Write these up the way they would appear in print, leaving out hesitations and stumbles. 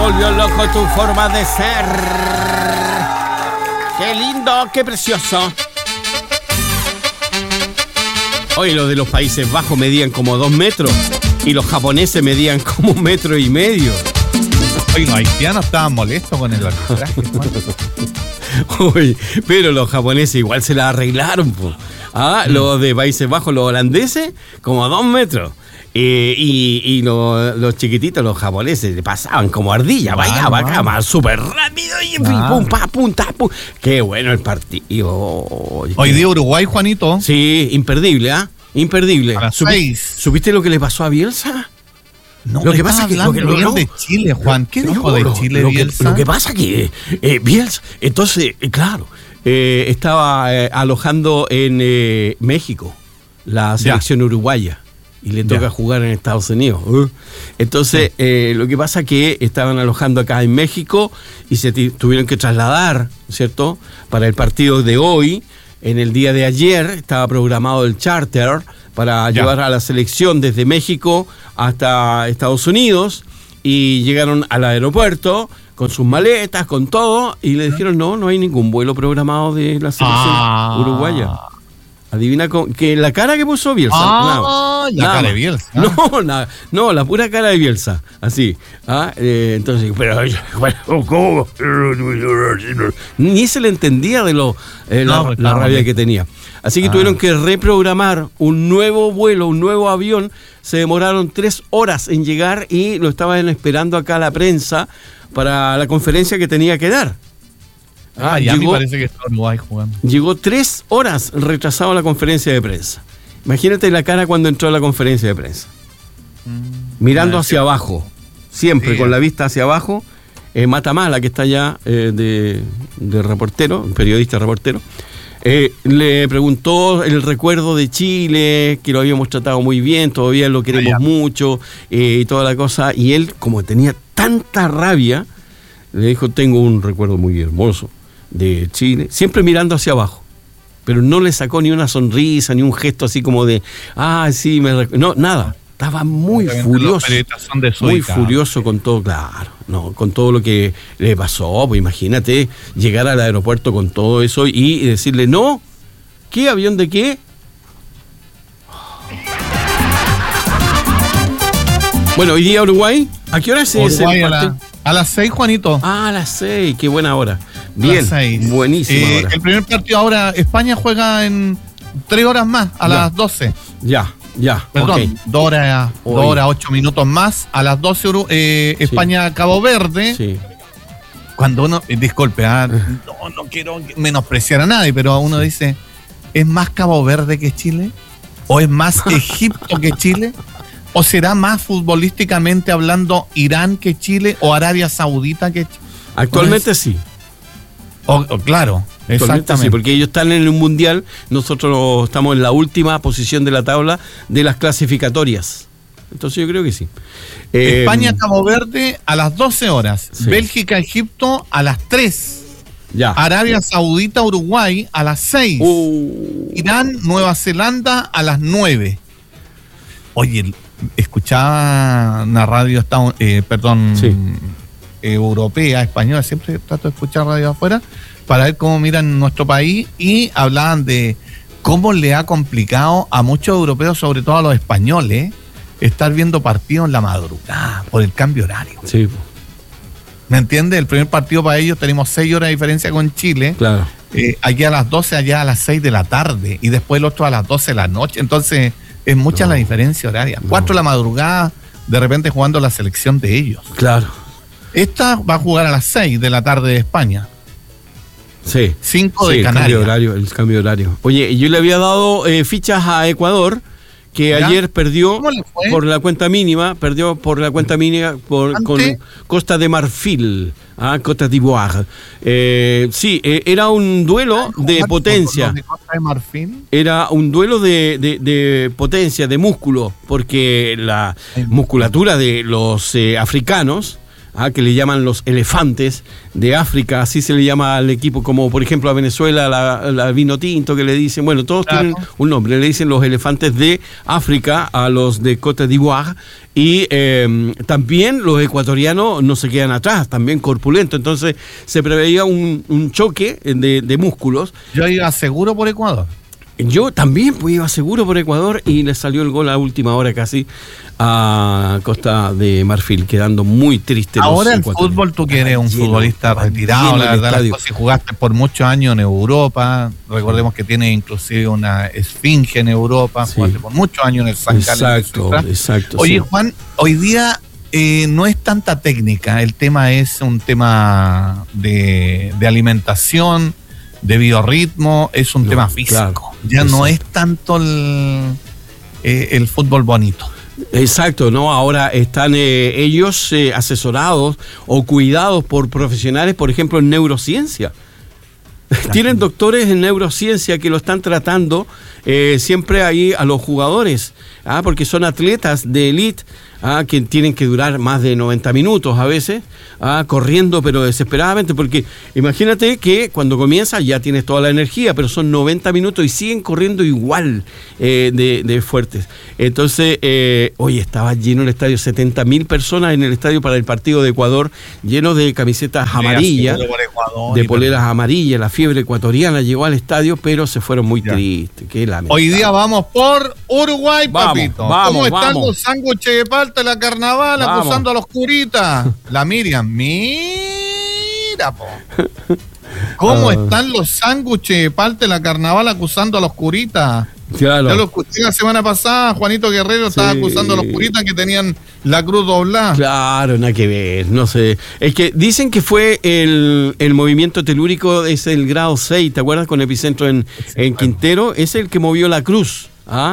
volvió loco tu forma de ser. Qué lindo, qué precioso. Hoy los de los Países Bajos medían como 2 metros y los japoneses medían como 1,5 metros. Oye, los haitianos estaban molestos con el arbitraje. Uy, pero los japoneses igual se la arreglaron, po. Los de Países Bajos, los holandeses, como a 2 metros. Y los chiquititos, los japoneses, le pasaban como ardilla, vaya, acá, más súper rápido y pum, pa, pum, ta, pum. Qué bueno el partido. Hoy día Uruguay, Juanito. Sí, imperdible, Imperdible. A las 6. ¿Supiste lo que le pasó a Bielsa? No, lo que pasa es que de Chile, Juan. ¿Qué dijo de Chile, Bielsa? Lo que pasa es que Bielsa, entonces, claro, estaba alojando en México la selección uruguaya y le toca jugar en Estados Unidos. Entonces, lo que pasa es que estaban alojando acá en México y se tuvieron que trasladar, ¿cierto?, para el partido de hoy. En el día de ayer estaba programado el charter para llevar a la selección desde México hasta Estados Unidos y llegaron al aeropuerto con sus maletas, con todo, y le dijeron no hay ningún vuelo programado de la selección uruguaya. Adivina que la cara que puso Bielsa. La cara de Bielsa. No, la pura cara de Bielsa. Así. Entonces, pero ¿cómo? Ni se le entendía de la rabia que tenía. Así que tuvieron que reprogramar un nuevo vuelo, un nuevo avión. Se demoraron 3 horas en llegar y lo estaban esperando acá la prensa para la conferencia que tenía que dar. Ya me parece que está Uruguay jugando. Llegó 3 horas retrasado a la conferencia de prensa. Imagínate la cara cuando entró a la conferencia de prensa. Mirando hacia abajo. Siempre con la vista hacia abajo. Matamala, que está allá de reportero, periodista reportero, le preguntó el recuerdo de Chile, que lo habíamos tratado muy bien, todavía lo queremos mucho, y toda la cosa. Y él, como tenía tanta rabia, le dijo, tengo un recuerdo muy hermoso de Chile, siempre mirando hacia abajo, pero no le sacó ni una sonrisa, ni un gesto así como de, sí, no, nada, estaba muy furioso, furioso con todo, claro, con todo lo que le pasó. Pues imagínate llegar al aeropuerto con todo eso y decirle, no, ¿qué avión de qué? Bueno, hoy día Uruguay, ¿a qué hora es ese partido? A las 6, Juanito. A las 6, qué buena hora. Bien, buenísima hora. El primer partido ahora, España juega en 3 horas más, a las 12. Ya. Perdón, 2 horas, 8 minutos más, a las 12 España-Cabo Verde. Sí. Cuando uno, disculpe, no quiero menospreciar a nadie, pero uno dice, ¿es más Cabo Verde que Chile? ¿O es más Egipto que Chile? ¿O será más futbolísticamente hablando Irán que Chile o Arabia Saudita que Chile? Actualmente sí. Claro, exactamente. Sí, porque ellos están en un mundial, nosotros estamos en la última posición de la tabla de las clasificatorias. Entonces yo creo que sí. España-Cabo Verde a las 12 horas. Sí. Bélgica-Egipto a las 3. Ya. Arabia Saudita-Uruguay a las 6. Irán-Nueva Zelanda a las 9. Oye, escuchaba una radio europea, española, siempre trato de escuchar radio afuera para ver cómo miran nuestro país, y hablaban de cómo le ha complicado a muchos europeos, sobre todo a los españoles, estar viendo partidos en la madrugada por el cambio horario. Sí. ¿Me entiendes? El primer partido para ellos tenemos 6 horas de diferencia con Chile. Claro. Aquí a las 12, allá a las 6 de la tarde, y después el otro a las 12 de la noche. Entonces es mucha la diferencia horaria. 4 de la madrugada, de repente jugando la selección de ellos. Claro. Esta va a jugar a las 6 de la tarde de España. Sí. 5 de Canarias. El cambio horario. Oye, yo le había dado fichas a Ecuador, que ayer perdió por la cuenta mínima, con Costa de Marfil, Costa d'Ivoire. Era un duelo de potencia. ¿De Costa de Marfil? Era un duelo de potencia, de músculo, porque la musculatura de los africanos que le llaman los elefantes de África, así se le llama al equipo, como por ejemplo a Venezuela la vino tinto que le dicen, bueno, todos tienen un nombre, le dicen los elefantes de África a los de Côte d'Ivoire, y también los ecuatorianos no se quedan atrás, también corpulentos, entonces se preveía un choque de músculos. Yo iba seguro por Ecuador. Yo también pues iba seguro por Ecuador y le salió el gol a última hora casi a Costa de Marfil, quedando muy triste. Ahora el fútbol, tú que eres un futbolista retirado, la verdad, si jugaste por muchos años en Europa, recordemos que tiene inclusive una esfinge en Europa, jugaste por muchos años en el San Carlos. Exacto. Oye, Juan, hoy día no es tanta técnica, el tema es un tema de alimentación, de biorritmo, es un tema físico. No es tanto el fútbol bonito. Exacto, ¿no? Ahora están ellos asesorados o cuidados por profesionales, por ejemplo, en neurociencia. Tienen doctores en neurociencia que lo están tratando siempre ahí a los jugadores, porque son atletas de élite, que tienen que durar más de 90 minutos a veces, corriendo pero desesperadamente, porque imagínate que cuando comienzas ya tienes toda la energía, pero son 90 minutos y siguen corriendo igual de fuertes. Entonces, hoy estaba lleno el estadio, 70.000 personas en el estadio para el partido de Ecuador, lleno de camisetas amarillas, de poleras amarillas. La fiebre ecuatoriana llegó al estadio, pero se fueron muy tristes. Qué lamentable. Hoy día vamos por Uruguay, papito. ¿Cómo están los sándwiches de palta de la Carnaval acusando a los curitas? La Miriam, mira, po. ¿Cómo están los sándwiches de palta de la Carnaval acusando a los curitas? Claro. Yo lo escuché la semana pasada, Juanito Guerrero estaba acusando a los curitas que tenían la cruz doblada. Claro, nada que ver, no sé. Es que dicen que fue el movimiento telúrico, es el grado 6, ¿te acuerdas? Con epicentro en Quintero, es el que movió la cruz.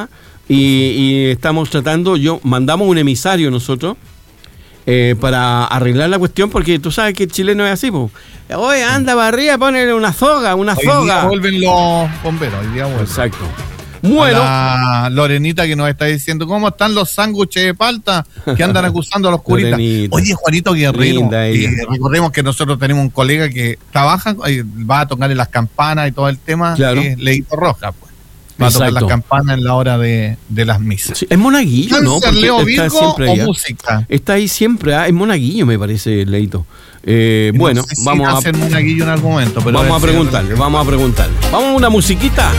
Y estamos tratando, mandamos un emisario nosotros para arreglar la cuestión, porque tú sabes que el chileno es así, po. Oye, anda para arriba, ponele una soga. Hoy día vuelven los bomberos, hoy día vuelven. Exacto. Bueno, a la Lorenita que nos está diciendo cómo están los sándwiches de palta que andan acusando a los curitas. Lorenita. Oye, Juanito Guerrero, recordemos que nosotros tenemos un colega que trabaja, va a tocarle las campanas y todo el tema, que es Leito Roja, pues. Va a tocar las campanas en la hora de las misas. Sí, es Monaguillo, ¿no? Porque Leo Virgo está siempre o música. Está ahí siempre, es Monaguillo, me parece, Leito. Bueno, no sé si vamos a hacer Monaguillo en algún momento, pero vamos a preguntarle. Vamos a una musiquita.